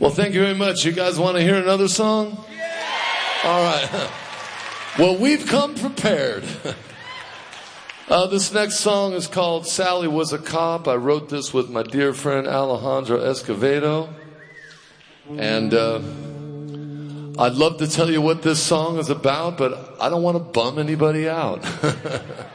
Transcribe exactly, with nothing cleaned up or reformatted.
Well, thank you very much. You guys want to hear another song? All right. Well, we've come prepared. Uh, this next song is called Sally Was a Cop. I wrote this with my dear friend Alejandro Escovedo. And uh, I'd love to tell you what this song is about, but I don't want to bum anybody out.